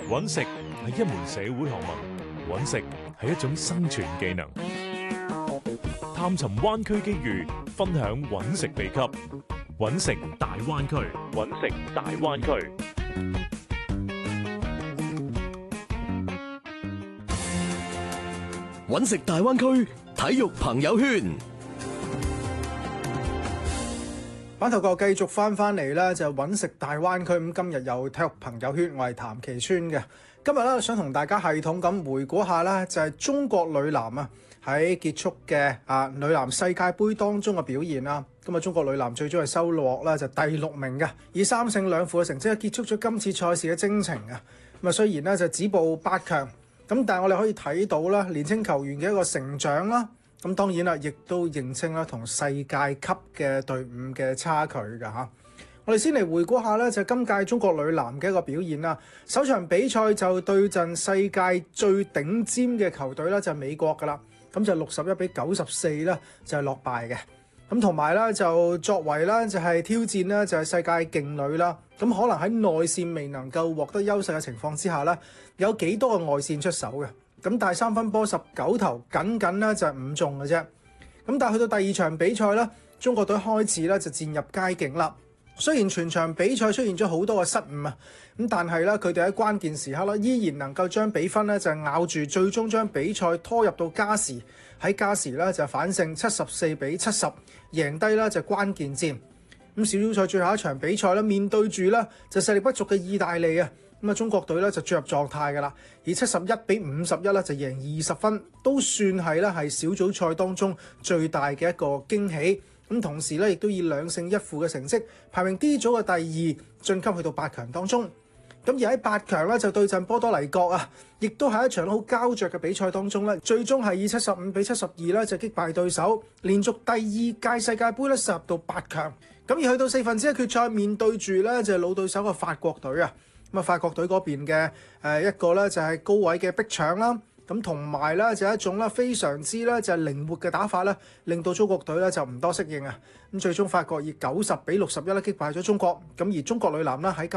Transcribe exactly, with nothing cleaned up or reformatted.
搵食係一門社會學問，搵食係一種生存技能。探尋灣區機遇，分享搵食秘笈。搵食大灣區，搵食大灣區。 搵食大灣區體育朋友圈。 版頭哥繼續翻翻嚟啦，就搵食大灣區。咁今日有體育朋友圈，我係譚其川嘅。今日咧想同大家系統咁回顧下啦，就係中國女籃啊喺結束嘅啊女籃世界盃當中嘅表現啦。咁啊，中國女籃最終係收穫啦就第六名嘅，以三勝兩負嘅成績結束咗今次賽事嘅征程啊。咁啊，雖然咧就止步八強，咁但係我哋可以睇到啦，年輕球員嘅一個成長啦。咁當然啦，亦都認清啦同世界級嘅隊伍嘅差距㗎嚇。我哋先嚟回顧下咧，就今屆中國女籃嘅一個表現啦。首場比賽就對陣世界最頂尖嘅球隊啦，就係美國㗎啦。咁就六十一比九十四啦，就係落敗嘅。咁同埋咧就作為咧就係挑戰咧就係世界勁女啦。咁可能喺內線未能夠獲得優勢嘅情況之下咧，有幾多個外線出手嘅。咁但係三分波十九投，僅僅咧就係五中嘅啫。咁但係去到第二場比賽咧，中國隊開始咧就漸入佳境啦。雖然全場比賽出現咗好多嘅失誤啊，咁但係咧佢哋喺關鍵時刻咧依然能夠將比分咧就咬住，最終將比賽拖入到加時。喺加時咧就反勝七十四比七十，贏低咧就關鍵戰。咁小組賽最後一場比賽咧，面對住咧就實力不俗嘅意大利啊。咁啊，中國隊咧就進入狀態㗎啦，以七十一比五十一咧就贏二十分，都算係咧係小組賽當中最大嘅一個驚喜。咁同時咧亦都以兩勝一負嘅成績排名 D 組嘅第二，晉級去到八強當中。咁而喺八強咧就對陣波多黎各啊，亦都係一場好膠着嘅比賽當中咧，最終係以七十五比七十二咧就擊敗對手，連續第二屆世界盃咧殺入到八強。咁而去到四分之一決賽，面對住咧就係老對手嘅法國隊啊。咁啊，法國隊嗰邊嘅誒一個咧就係高位嘅逼搶啦，咁同埋咧就係一種咧非常之咧就係靈活嘅打法咧，令到中國隊咧就唔多適應啊。咁最終法國以九十比六十一咧擊敗咗中國，咁而中國女籃咧喺